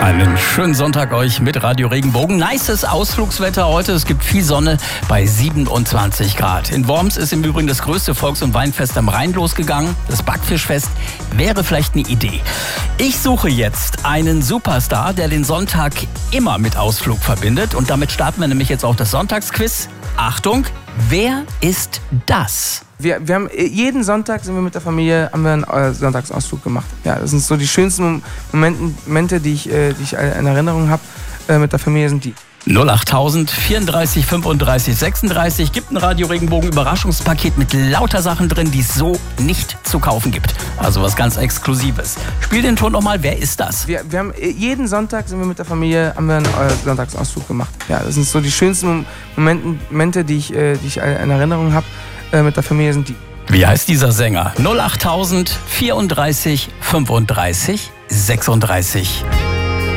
Einen schönen Sonntag euch mit Radio Regenbogen. Nices Ausflugswetter heute. Es gibt viel Sonne bei 27 Grad. In Worms ist im Übrigen das größte Volks- und Weinfest am Rhein losgegangen. Das Backfischfest wäre vielleicht eine Idee. Ich suche jetzt einen Superstar, der den Sonntag immer mit Ausflug verbindet. Und damit starten wir nämlich jetzt auch das Sonntagsquiz. Achtung, wer ist das? Wir haben jeden Sonntag sind wir mit der Familie haben wir einen Sonntagsausflug gemacht. Ja, das sind so die schönsten Momente, die ich in Erinnerung habe mit der Familie, sind die. 08000 34 35 36 gibt ein Radio Regenbogen Überraschungspaket mit lauter Sachen drin, die es so nicht zu kaufen gibt. Also was ganz Exklusives. Spiel den Ton nochmal, wer ist das? Wir haben jeden Sonntag sind wir mit der Familie haben wir einen Sonntagsausflug gemacht. Ja, das sind so die schönsten Momente, die ich in Erinnerung habe mit der Familie, sind die. Wie heißt dieser Sänger? 08000 34 35 36.